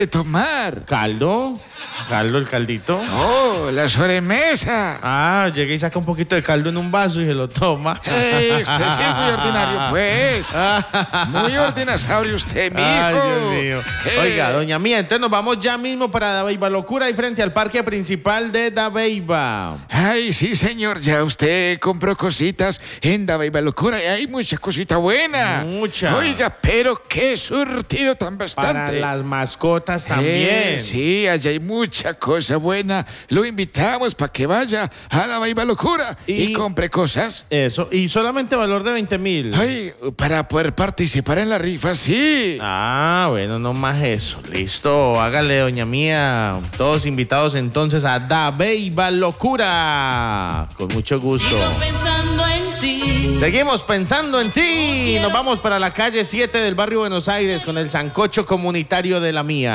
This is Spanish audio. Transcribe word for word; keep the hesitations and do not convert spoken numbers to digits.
de tomar? ¿Caldo? ¿Caldo, el caldito? Oh, la sobremesa. Ah, llega y saca un poquito de caldo en un vaso y se lo toma. Ey, usted sí es muy ordinario, pues. Muy ordinasaurio usted, mijo. Ay, Dios mío. Hey. Oiga, doña Mía, entonces nos vamos ya mismo para Dabeiba Locura y frente al parque principal de Dabeiba. Ay, sí, señor, ya usted compró cositas en Dabeiba Locura y hay mucha cosita buena. Mucha. Oiga, pero qué surtido tan bastante. Para las mascotas también. Eh, sí, allá hay mucha cosa buena. Lo invitamos para que vaya a Dabeiba Locura y, Y- y compre cosas. Eso, y solamente valor de veinte mil. Ay, para poder participar en la rifa, sí. Ah, bueno, no más eso. Listo, hágale, doña Mía. Todos invitados entonces a Dabeiba Locura. Con mucho gusto. Sigo pensando en ti. Seguimos pensando en ti. Nos vamos para la calle siete del barrio Buenos Aires con el sancocho comunitario de la Mía.